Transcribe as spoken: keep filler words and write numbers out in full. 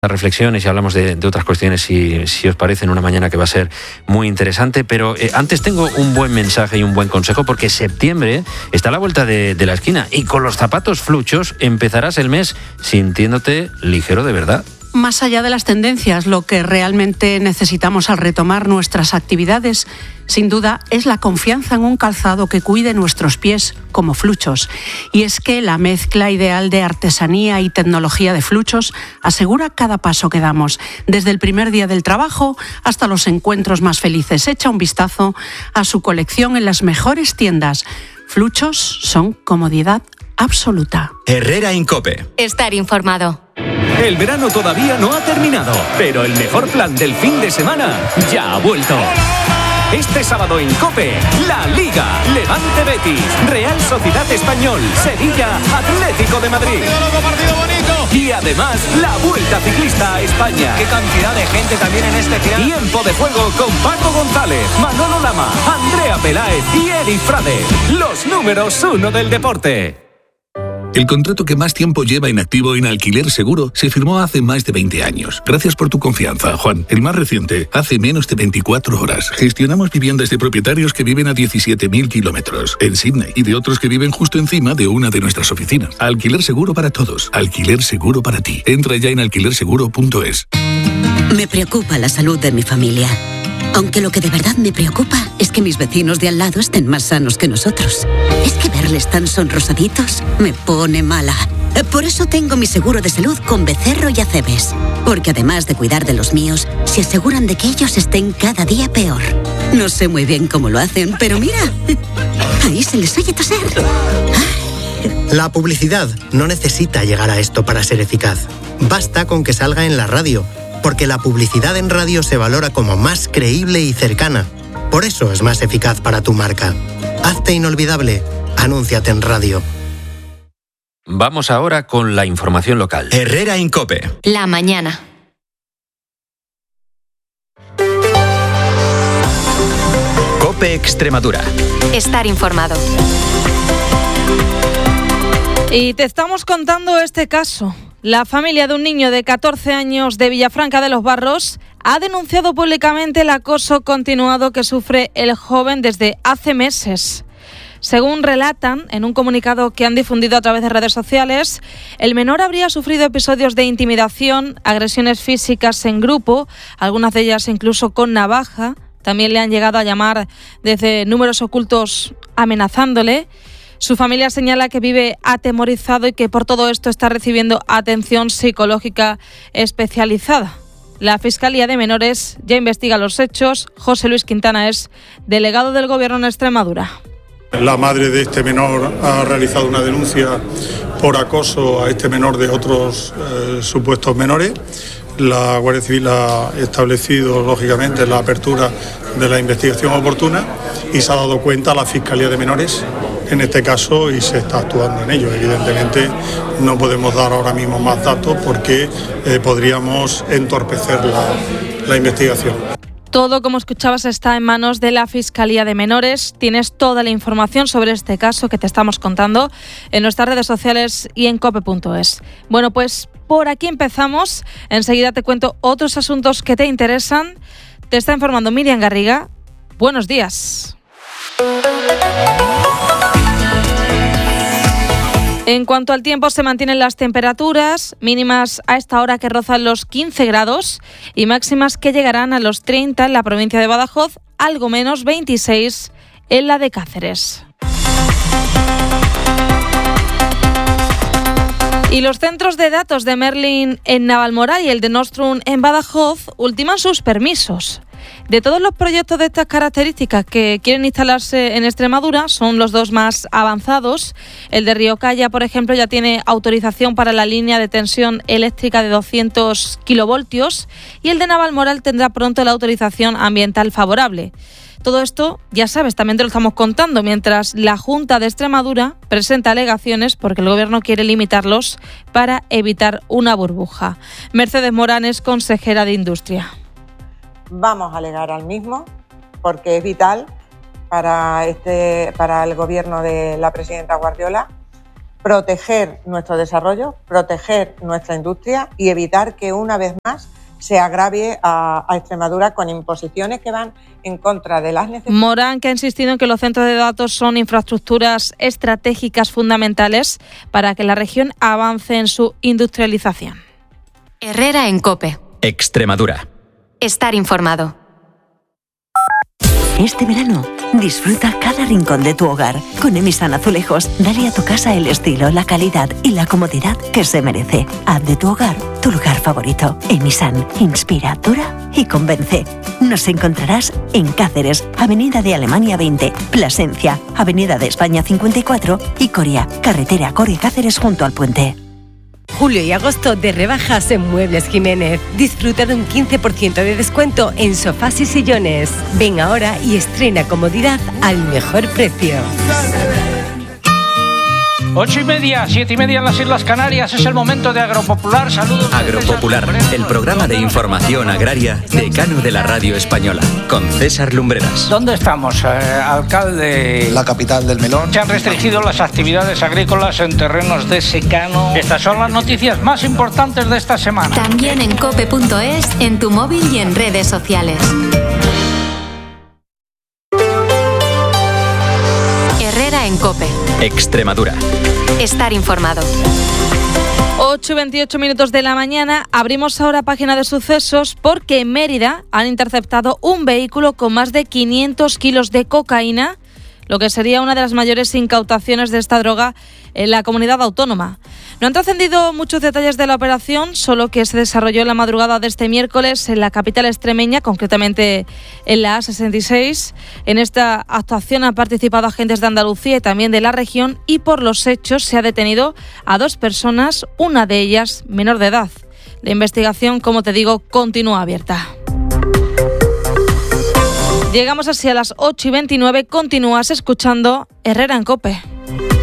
reflexiones y hablamos de, de otras cuestiones, si, si os parece, en una mañana que va a ser muy interesante. Pero eh, antes tengo un buen mensaje y un buen consejo, porque septiembre está a la vuelta de, de la esquina y con los zapatos Fluchos empezarás el mes sintiéndote ligero de verdad. Más allá de las tendencias, lo que realmente necesitamos al retomar nuestras actividades, sin duda, es la confianza en un calzado que cuide nuestros pies como Fluchos. Y es que la mezcla ideal de artesanía y tecnología de Fluchos asegura cada paso que damos, desde el primer día del trabajo hasta los encuentros más felices. Echa un vistazo a su colección en las mejores tiendas. Fluchos son comodidad absoluta. Herrera Incope. Estar informado. El verano todavía no ha terminado, pero el mejor plan del fin de semana ya ha vuelto. Este sábado en COPE, La Liga, Levante Betis, Real Sociedad Español, Sevilla, Atlético de Madrid. Partido bonito. Y además, la Vuelta Ciclista a España. Qué cantidad de gente también en este final. Tiempo de juego con Paco González, Manolo Lama, Andrea Peláez y Eri Frade. Los números uno del deporte. El contrato que más tiempo lleva inactivo en Alquiler Seguro se firmó hace más de veinte años. Gracias por tu confianza, Juan. El más reciente, hace menos de veinticuatro horas. Gestionamos viviendas de propietarios que viven a diecisiete mil kilómetros en Sydney y de otros que viven justo encima de una de nuestras oficinas. Alquiler Seguro para todos. Alquiler Seguro para ti. Entra ya en alquiler seguro punto es. Me preocupa la salud de mi familia. Aunque lo que de verdad me preocupa es que mis vecinos de al lado estén más sanos que nosotros. Es que verles tan sonrosaditos me pone mala. Por eso tengo mi seguro de salud con Becerro y Acebes. Porque además de cuidar de los míos, se aseguran de que ellos estén cada día peor. No sé muy bien cómo lo hacen, pero mira, ahí se les oye toser. La publicidad no necesita llegar a esto para ser eficaz. Basta con que salga en la radio, porque la publicidad en radio se valora como más creíble y cercana. Por eso es más eficaz para tu marca. Hazte inolvidable. Anúnciate en radio. Vamos ahora con la información local. Herrera Incope. La mañana. COPE Extremadura. Estar informado. Y te estamos contando este caso. La familia de un niño de catorce años de Villafranca de los Barros ha denunciado públicamente el acoso continuado que sufre el joven desde hace meses. Según relatan en un comunicado que han difundido a través de redes sociales, el menor habría sufrido episodios de intimidación, agresiones físicas en grupo, algunas de ellas incluso con navaja. También le han llegado a llamar desde números ocultos amenazándole. Su familia señala que vive atemorizado y que por todo esto está recibiendo atención psicológica especializada. La Fiscalía de Menores ya investiga los hechos. José Luis Quintana es delegado del Gobierno en Extremadura. La madre de este menor ha realizado una denuncia por acoso a este menor de otros eh, supuestos menores. La Guardia Civil ha establecido, lógicamente, la apertura de la investigación oportuna y se ha dado cuenta a la Fiscalía de Menores en este caso y se está actuando en ello. Evidentemente no podemos dar ahora mismo más datos porque eh, podríamos entorpecer la, la investigación. Todo, como escuchabas, está en manos de la Fiscalía de Menores. Tienes toda la información sobre este caso que te estamos contando en nuestras redes sociales y en cope punto es. Bueno, pues por aquí empezamos. Enseguida te cuento otros asuntos que te interesan. Te está informando Miriam Garriga. Buenos días. En cuanto al tiempo, se mantienen las temperaturas mínimas a esta hora que rozan los quince grados y máximas que llegarán a los treinta en la provincia de Badajoz, algo menos veintiséis en la de Cáceres. Y los centros de datos de Merlin en Navalmoral y el de Nostrum en Badajoz ultiman sus permisos. De todos los proyectos de estas características que quieren instalarse en Extremadura, son los dos más avanzados. El de Riocalla, por ejemplo, ya tiene autorización para la línea de tensión eléctrica de doscientos kilovoltios y el de Navalmoral tendrá pronto la autorización ambiental favorable. Todo esto, ya sabes, también te lo estamos contando, mientras la Junta de Extremadura presenta alegaciones porque el Gobierno quiere limitarlos para evitar una burbuja. Mercedes Morán es consejera de Industria. Vamos a alegar al mismo porque es vital para, este, para el gobierno de la presidenta Guardiola proteger nuestro desarrollo, proteger nuestra industria y evitar que una vez más se agravie a, a Extremadura con imposiciones que van en contra de las necesidades. Morán, que ha insistido en que los centros de datos son infraestructuras estratégicas fundamentales para que la región avance en su industrialización. Herrera en COPE. Extremadura. Estar informado. Este verano, disfruta cada rincón de tu hogar. Con Emisan Azulejos, dale a tu casa el estilo, la calidad y la comodidad que se merece. Haz de tu hogar tu lugar favorito. Emisan inspira, dura y convence. Nos encontrarás en Cáceres, Avenida de Alemania veinte, Plasencia, Avenida de España cincuenta y cuatro y Coria, carretera Coria-Cáceres junto al puente. Julio y agosto de rebajas en Muebles Jiménez. Disfruta de un quince por ciento de descuento en sofás y sillones. Ven ahora y estrena comodidad al mejor precio. Ocho y media, siete y media en las Islas Canarias. Es el momento de Agropopular. Saludos. Agropopular, el programa de información agraria decano de la radio española, con César Lumbreras. ¿Dónde estamos, eh, alcalde? La capital del melón. Se han restringido las actividades agrícolas en terrenos de secano. Estas son las noticias más importantes de esta semana. También en cope punto es, en tu móvil y en redes sociales. Herrera en COPE. Extremadura. Estar informado. ocho y veintiocho minutos de la mañana. Abrimos ahora página de sucesos porque en Mérida han interceptado un vehículo con más de quinientos kilos de cocaína, lo que sería una de las mayores incautaciones de esta droga en la comunidad autónoma. No han trascendido muchos detalles de la operación, solo que se desarrolló en la madrugada de este miércoles en la capital extremeña, concretamente en la A sesenta y seis. En esta actuación han participado agentes de Andalucía y también de la región, y por los hechos se ha detenido a dos personas, una de ellas menor de edad. La investigación, como te digo, continúa abierta. Llegamos así a las ocho y veintinueve. Continúas escuchando Herrera en COPE.